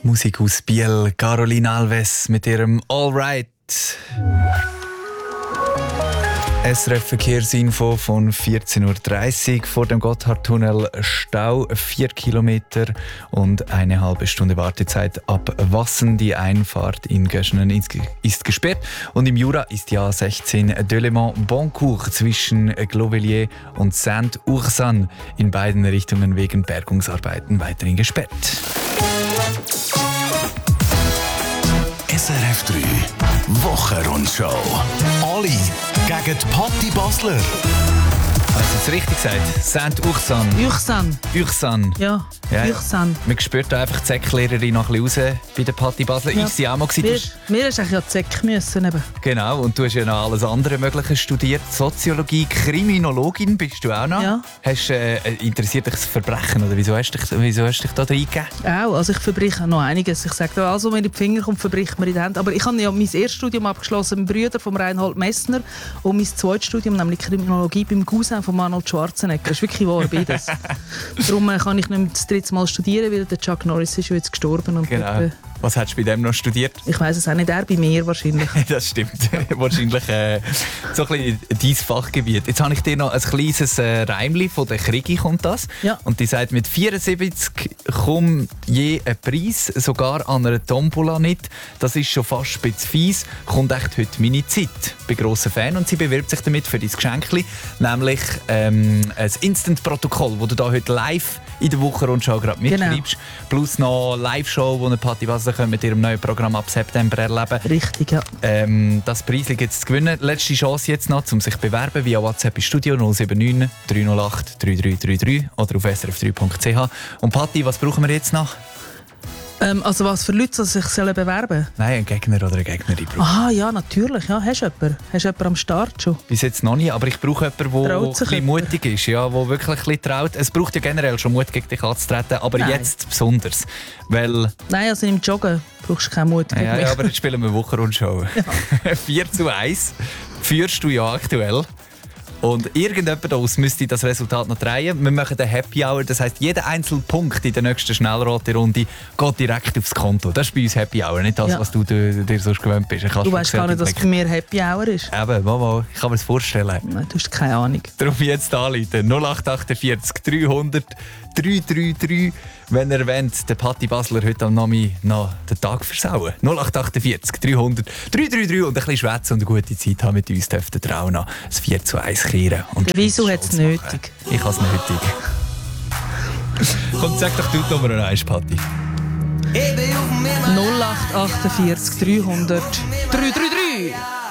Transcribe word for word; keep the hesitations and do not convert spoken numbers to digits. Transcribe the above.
Musik aus Biel, Caroline Alves mit ihrem All Right. S R F Verkehrsinfo von vierzehn Uhr dreißig. Vor dem Gotthardtunnel Stau vier Kilometer und eine halbe Stunde Wartezeit ab Wassen. Die Einfahrt in Göschenen ist gesperrt. Und im Jura ist die A sechzehn Delémont-Boncourt zwischen Glovelier und Saint-Ursanne in beiden Richtungen wegen Bergungsarbeiten weiterhin gesperrt. S R F drei Wochenrundschau. Alle gegen die Patti Basler. Hast du es richtig gesagt? Saint-Ursanne. Ursanne. Ursanne. Ja, ja. Ursanne. Man spürt da einfach die Säcklehrerin noch ein bisschen raus bei der Patti Basler. Ja. Ich sie auch mal gewesen. Mir, mir ist eigentlich ja die Säck müssen. Eben. Genau, und du hast ja noch alles andere Mögliche studiert. Soziologie, Kriminologin bist du auch noch. Ja. Hast, äh, interessiert dich das Verbrechen oder wieso hast du dich, wieso hast du dich da reingegeben? Auch, also ich verbreche noch einiges. Ich sage, alles, was mir in die Finger kommt, verbreche mir in die Hände. Aber ich habe ja mein erstes Studium abgeschlossen mit Brüder von Reinhold Messner und mein zweites Studium, nämlich Kriminologie, beim Cousin von Arnold Schwarzenegger. Das ist wirklich wahr, beides. Darum äh, kann ich nicht mehr das dritte Mal studieren, weil der Chuck Norris ist ja jetzt gestorben. Und genau. dort, äh, Was hast du bei dem noch studiert? Ich weiss es auch nicht, er bei mir wahrscheinlich. Das stimmt. Wahrscheinlich äh, so ein bisschen dein Fachgebiet. Jetzt habe ich dir noch ein kleines äh, Reimli von der Krigi, kommt das. Ja. Und die sagt, mit vierundsiebzig kommt je ein Preis, sogar an einer Tombola nicht. Das ist schon fast ein bisschen fies. Kommt echt heute meine Zeit. Ich bin grosser Fan und sie bewirbt sich damit für dein Geschenkli, nämlich ähm, ein Instant-Protokoll, das du da heute live in der Wochenrundschau gerade mitschreibst. Genau. Plus noch Live-Show, die eine Patti Basler mit ihrem neuen Programm ab September erleben. Richtig, ja. Ähm, das Preis gibt es zu gewinnen. Letzte Chance jetzt noch, um sich zu bewerben via WhatsApp ins Studio null sieben neun drei null acht drei drei drei drei oder auf s r f drei punkt c h. Und Patti, was brauchen wir jetzt noch? Ähm, also was für Leute die sich bewerben sollen? Nein, ein Gegner oder eine Gegnerin. Aha, ja, natürlich. Ja. Hast du jemanden? Hast du jemanden am Start schon? Bis jetzt noch nicht, aber ich brauche jemanden, der ein bisschen mutig ist, ja, der wirklich ein bisschen traut. Es braucht ja generell schon Mut, gegen dich anzutreten, aber Nein. jetzt besonders. Weil Nein, also im Joggen brauchst du keinen Mut gegen ja, mich. Ja, aber jetzt spielen wir Wochenrundschau. Ja. vier zu eins führst du ja aktuell. Und irgendjemand aus müsste das Resultat noch drehen. Wir machen eine Happy Hour, das heisst, jeder einzelne Punkt in der nächsten Schnellrate-Runde geht direkt aufs Konto. Das ist bei uns Happy Hour, nicht das, ja. was du dir sonst gewöhnt bist. Du weißt gar nicht, dass es bei mir Happy Hour ist. Eben, Mama, ich kann mir das vorstellen. Nein, du hast keine Ahnung. Darum jetzt anrufen. null acht vier acht dreihundert drei drei drei, wenn ihr wollt, den Patti Basler heute am Nami noch den Tag versauen. null acht vier acht dreihundert drei drei drei und ein bisschen schwätzen und eine gute Zeit haben mit uns, dürften ihr auch noch das vier zu eins kehren. Wieso hat es nötig? Ich habe es nötig. Komm, sag doch du die Nummer eins, Patti. null acht vier acht dreihundert drei drei drei